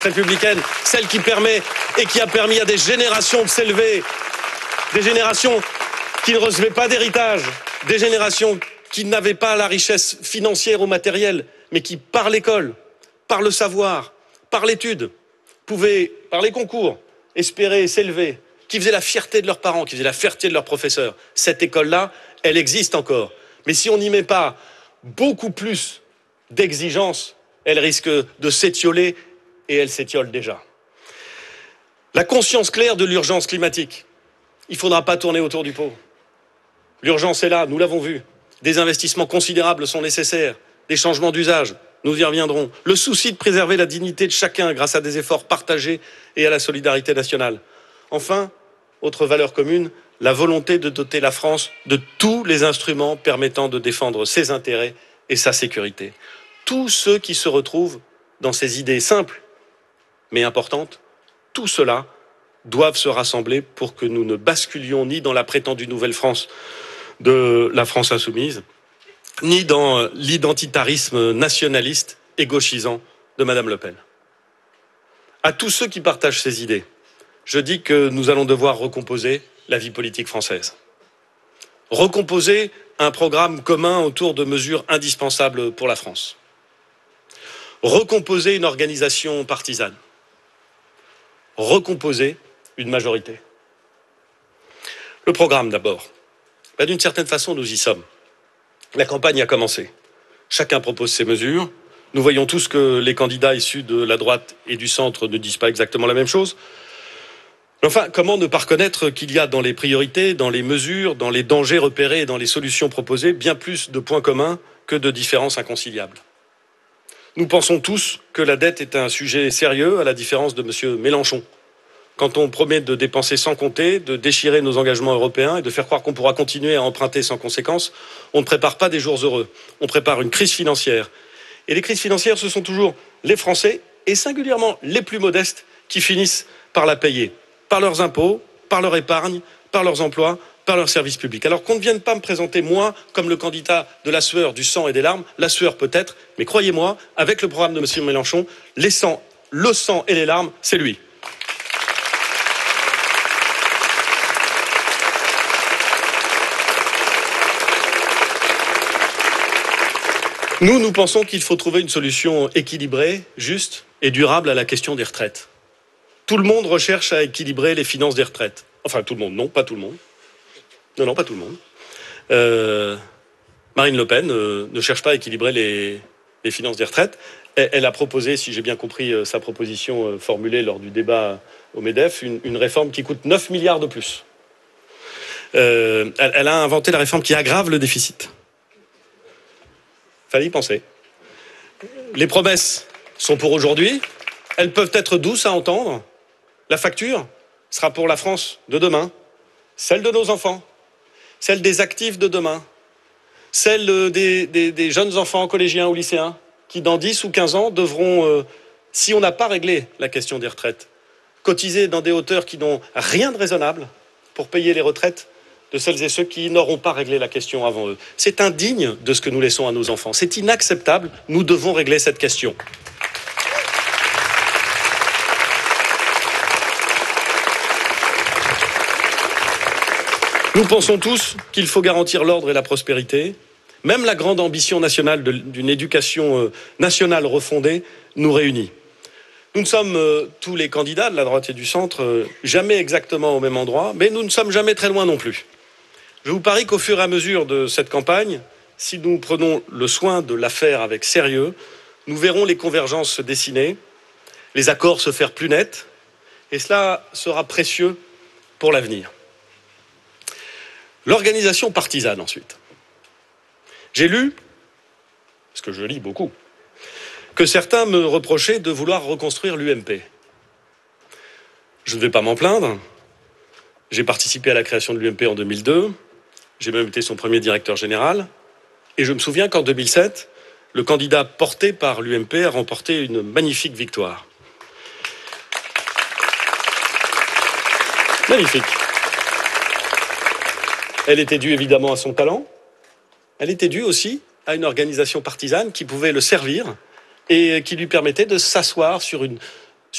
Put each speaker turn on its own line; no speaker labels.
républicaine, celle qui permet et qui a permis à des générations de s'élever, des générations qui ne recevaient pas d'héritage, des générations qui n'avaient pas la richesse financière ou matérielle, mais qui, par l'école, par le savoir, par l'étude, pouvaient, par les concours, espérer s'élever, qui faisaient la fierté de leurs parents, qui faisaient la fierté de leurs professeurs. Cette école-là, elle existe encore. Mais si on n'y met pas beaucoup plus d'exigences, elle risque de s'étioler, et elle s'étiole déjà. La conscience claire de l'urgence climatique. Il ne faudra pas tourner autour du pot. L'urgence est là, nous l'avons vu. Des investissements considérables sont nécessaires, des changements d'usage, nous y reviendrons. Le souci de préserver la dignité de chacun grâce à des efforts partagés et à la solidarité nationale. Enfin, autre valeur commune, la volonté de doter la France de tous les instruments permettant de défendre ses intérêts et sa sécurité. Tous ceux qui se retrouvent dans ces idées simples mais importantes, tout cela doivent se rassembler pour que nous ne basculions ni dans la prétendue nouvelle France de la France insoumise, ni dans l'identitarisme nationaliste et gauchisant de Madame Le Pen. À tous ceux qui partagent ces idées, je dis que nous allons devoir recomposer la vie politique française. Recomposer un programme commun autour de mesures indispensables pour la France. Recomposer une organisation partisane. Recomposer une majorité. Le programme d'abord. D'une certaine façon, nous y sommes. La campagne a commencé. Chacun propose ses mesures. Nous voyons tous que les candidats issus de la droite et du centre ne disent pas exactement la même chose. Enfin, comment ne pas reconnaître qu'il y a dans les priorités, dans les mesures, dans les dangers repérés et dans les solutions proposées, bien plus de points communs que de différences inconciliables. Nous pensons tous que la dette est un sujet sérieux, à la différence de M. Mélenchon. Quand on promet de dépenser sans compter, de déchirer nos engagements européens et de faire croire qu'on pourra continuer à emprunter sans conséquence, on ne prépare pas des jours heureux. On prépare une crise financière. Et les crises financières, ce sont toujours les Français, et singulièrement les plus modestes, qui finissent par la payer. Par leurs impôts, par leur épargne, par leurs emplois, par leurs services publics. Alors qu'on ne vienne pas me présenter, moi, comme le candidat de la sueur, du sang et des larmes, la sueur peut-être, mais croyez-moi, avec le programme de M. Mélenchon, le sang et les larmes, c'est lui. Nous pensons qu'il faut trouver une solution équilibrée, juste et durable à la question des retraites. Tout le monde recherche à équilibrer les finances des retraites. Enfin, tout le monde, non, pas tout le monde. Non, pas tout le monde. Marine Le Pen ne cherche pas à équilibrer les finances des retraites. Elle a proposé, si j'ai bien compris sa proposition formulée lors du débat au MEDEF, une réforme qui coûte 9 milliards de plus. Elle a inventé la réforme qui aggrave le déficit. Fallait y penser. Les promesses sont pour aujourd'hui. Elles peuvent être douces à entendre. La facture sera pour la France de demain, celle de nos enfants, celle des actifs de demain, celle des jeunes enfants collégiens ou lycéens qui, dans 10 ou 15 ans, devront, si on n'a pas réglé la question des retraites, cotiser dans des hauteurs qui n'ont rien de raisonnable pour payer les retraites de celles et ceux qui n'auront pas réglé la question avant eux. C'est indigne de ce que nous laissons à nos enfants. C'est inacceptable. Nous devons régler cette question. Nous pensons tous qu'il faut garantir l'ordre et la prospérité. Même la grande ambition nationale d'une éducation nationale refondée nous réunit. Nous ne sommes tous les candidats de la droite et du centre jamais exactement au même endroit, mais nous ne sommes jamais très loin non plus. Je vous parie qu'au fur et à mesure de cette campagne, si nous prenons le soin de la faire avec sérieux, nous verrons les convergences se dessiner, les accords se faire plus nets, et cela sera précieux pour l'avenir. L'organisation partisane, ensuite. J'ai lu, parce que je lis beaucoup, que certains me reprochaient de vouloir reconstruire l'UMP. Je ne vais pas m'en plaindre. J'ai participé à la création de l'UMP en 2002. J'ai même été son premier directeur général. Et je me souviens qu'en 2007, le candidat porté par l'UMP a remporté une magnifique victoire. Magnifique. Elle était due évidemment à son talent. Elle était due aussi à une organisation partisane qui pouvait le servir et qui lui permettait de s'asseoir sur une